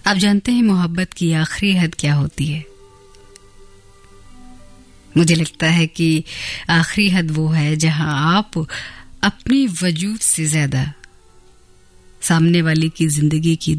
आप जानते हैं मोहब्बत की आखिरी हद क्या होती है? मुझे लगता है कि आखिरी हद वो है जहां आप अपनी वजूद से ज्यादा सामने वाले की जिंदगी की